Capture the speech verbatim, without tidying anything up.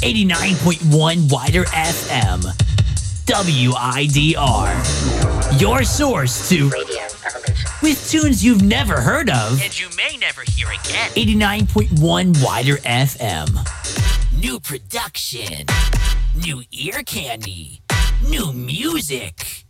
eighty-nine point one Wider F M. W I D R. Your source to Radio Elevation. with tunes you've never heard of. And you may never hear again. eighty-nine point one Wider F M. New production. New ear candy. New music.